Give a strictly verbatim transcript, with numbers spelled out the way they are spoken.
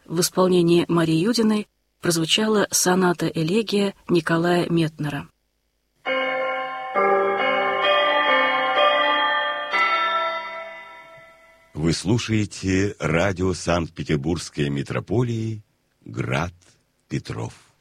в исполнении Марии Юдиной прозвучала соната-элегия Николая Метнера. Вы слушаете радио Санкт-Петербургской митрополии «Град Петров».